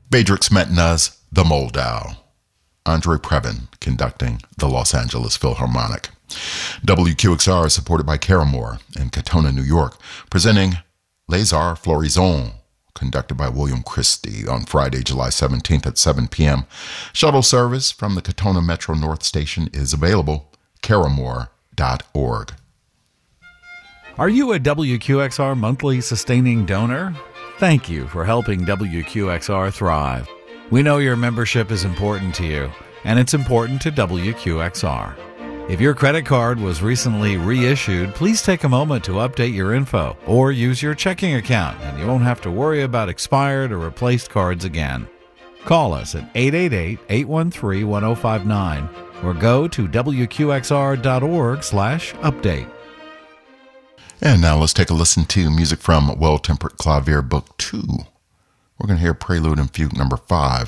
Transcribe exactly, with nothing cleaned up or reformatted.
Bedřich Smetana's The Moldau. Andre Previn conducting the Los Angeles Philharmonic. W Q X R is supported by Caramore in Katona, New York, presenting Les Arts Florissants, conducted by William Christie on Friday, July seventeenth at seven p.m. Shuttle service from the Katona Metro North Station is available. caramore dot org. Are you a W Q X R monthly sustaining donor? Thank you for helping W Q X R thrive. We know your membership is important to you, and it's important to W Q X R. If your credit card was recently reissued, please take a moment to update your info or use your checking account, and you won't have to worry about expired or replaced cards again. Call us at eight eight eight, eight one three, one zero five nine or go to W Q X R dot org slash update. And now let's take a listen to music from Well-Tempered Clavier Book two. We're going to hear Prelude and Fugue number five.